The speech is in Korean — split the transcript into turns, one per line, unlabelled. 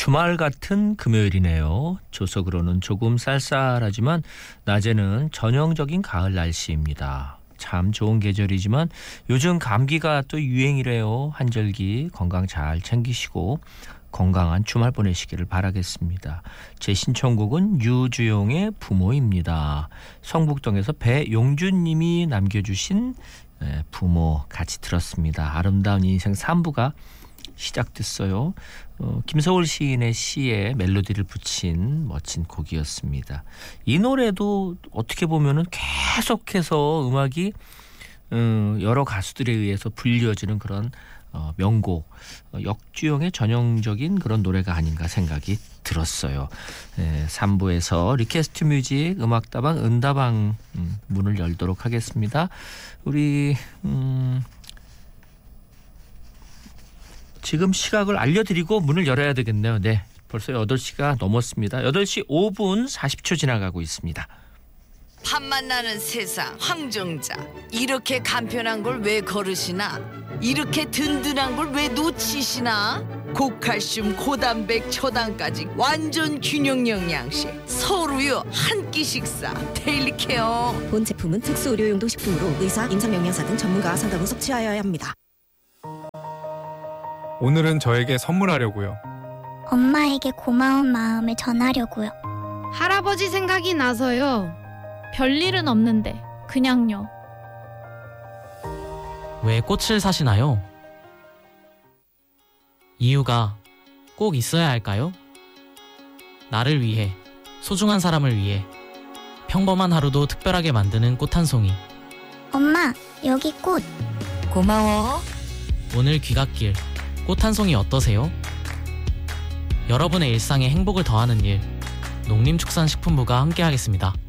주말 같은 금요일이네요. 조석으로는 조금 쌀쌀하지만 낮에는 전형적인 가을 날씨입니다. 참 좋은 계절이지만 요즘 감기가 또 유행이래요. 한절기 건강 잘 챙기시고 건강한 주말 보내시기를 바라겠습니다. 제 신청곡은 유주용의 부모입니다. 성북동에서 배용준님이 남겨주신 부모 같이 들었습니다. 아름다운 인생 3부가 시작됐어요. 김서울 시인의 시에 멜로디를 붙인 멋진 곡이었습니다. 이 노래도 어떻게 보면은 계속해서 음악이 여러 가수들에 의해서 불려지는 그런 명곡, 역주용의 전형적인 그런 노래가 아닌가 생각이 들었어요. 3부에서 리퀘스트 뮤직 음악다방 은다방 문을 열도록 하겠습니다. 우리 지금 시각을 알려드리고 문을 열어야 되겠네요. 네, 벌써 8시가 넘었습니다. 8시 5분 40초 지나가고 있습니다.
밥만 나는 세상 황정자, 이렇게 간편한 걸 왜 거르시나, 이렇게 든든한 걸 왜 놓치시나. 고칼슘 고단백 초당까지 완전 균형 영양식 서울우유 한 끼 식사 데일리케어.
본 제품은 특수 의료용도 식품으로 의사, 임상영양사 등 전문가와 상담 후 섭취하여야 합니다.
오늘은 저에게 선물하려고요.
엄마에게 고마운 마음을 전하려고요.
할아버지 생각이 나서요. 별일은 없는데 그냥요.
왜 꽃을 사시나요? 이유가 꼭 있어야 할까요? 나를 위해, 소중한 사람을 위해 평범한 하루도 특별하게 만드는 꽃 한 송이.
엄마, 여기 꽃.
고마워.
오늘 귀갓길 꽃 한 송이 어떠세요? 여러분의 일상에 행복을 더하는 일, 농림축산식품부가 함께하겠습니다.